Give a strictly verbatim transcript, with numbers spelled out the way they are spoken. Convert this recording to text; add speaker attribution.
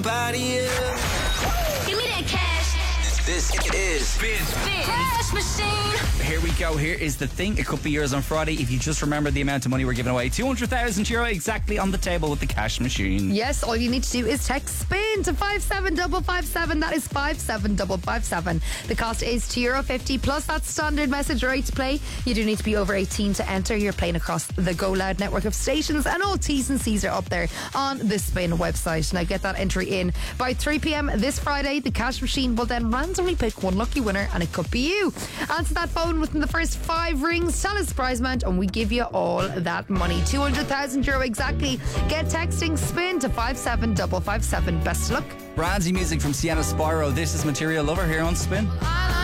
Speaker 1: Body up.
Speaker 2: Give me that cash.
Speaker 1: This is Spin.
Speaker 2: Spin. Cash machine.
Speaker 3: Here we go. Here is the thing. It could be yours on Friday if you just remember the amount of money we're giving away. two hundred thousand euro exactly on the table with the cash machine.
Speaker 4: Yes, all you need to do is text SPIN to five seven five five seven. That is five seven five five seven. The cost is two euro fifty plus that standard message rate to play. You do need to be over eighteen to enter. You're playing across the Go Loud network of stations, and all T's and C's are up there on the Spin website. Now get that entry in by three p.m. this Friday. The cash machine will then randomly pick one lucky winner, and it could be you. Answer that phone within the first five rings, tell us the prize amount, and we give you all that money. two hundred thousand euro exactly. Get texting SPIN to five seven five five seven. Best of luck.
Speaker 3: Brandy music from Sienna Spyro. This is Material Lover here on Spin.